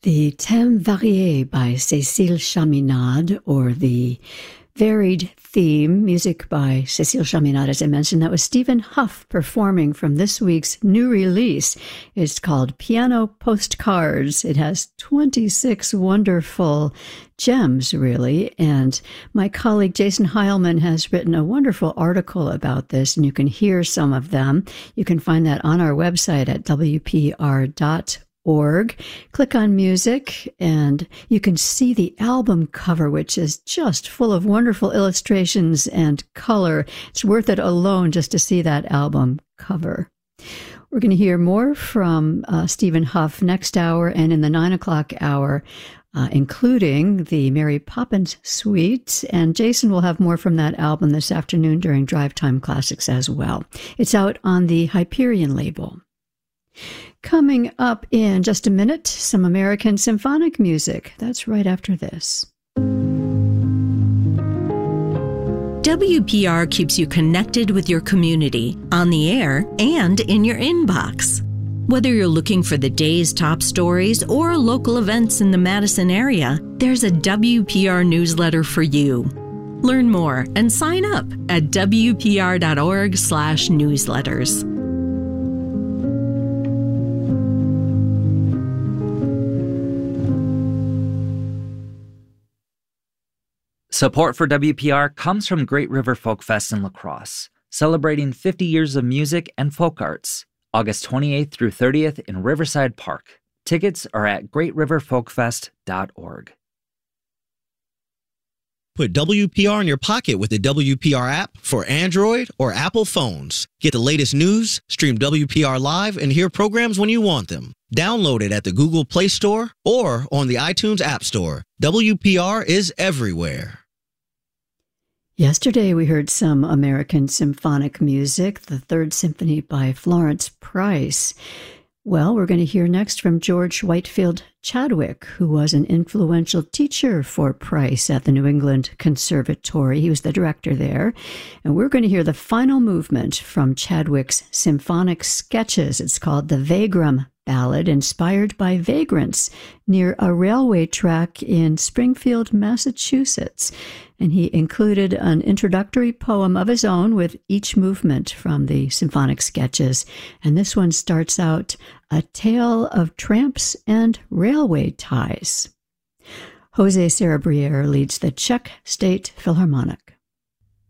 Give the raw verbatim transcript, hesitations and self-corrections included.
The Thème Varié by Cécile Chaminade, or the Varied Theme, music by Cécile Chaminade, as I mentioned. That was Stephen Huff performing from this week's new release. It's called Piano Postcards. It has twenty-six wonderful gems, really, and my colleague Jason Heilman has written a wonderful article about this, and you can hear some of them. You can find that on our website at w p r dot org. Click on music and you can see the album cover, which is just full of wonderful illustrations and color. It's worth it alone just to see that album cover. We're going to hear more from uh, Stephen Huff next hour and in the nine o'clock hour, uh, including the Mary Poppins Suite. And Jason will have more from that album this afternoon during Drive Time Classics as well. It's out on the Hyperion label. Coming up in just a minute, some American symphonic music. That's right after this. W P R keeps you connected with your community, on the air, and in your inbox. Whether you're looking for the day's top stories or local events in the Madison area, there's a W P R newsletter for you. Learn more and sign up at w p r dot org slash newsletters. Support for W P R comes from Great River Folk Fest in La Crosse, celebrating fifty years of music and folk arts, August twenty-eighth through thirtieth in Riverside Park. Tickets are at great river folk fest dot org. Put W P R in your pocket with the W P R app for Android or Apple phones. Get the latest news, stream W P R live, and hear programs when you want them. Download it at the Google Play Store or on the iTunes App Store. W P R is everywhere. Yesterday we heard some American symphonic music, the Third Symphony by Florence Price. Well, we're going to hear next from George Whitefield Chadwick, who was an influential teacher for Price at the New England Conservatory. He was the director there. And we're going to hear the final movement from Chadwick's symphonic sketches. It's called the Vagram Ballad, inspired by vagrants near a railway track in Springfield, Massachusetts. And he included an introductory poem of his own with each movement from the symphonic sketches. And this one starts out, A Tale of Tramps and Railway Ties. Jose Cerebriere leads the Czech State Philharmonic.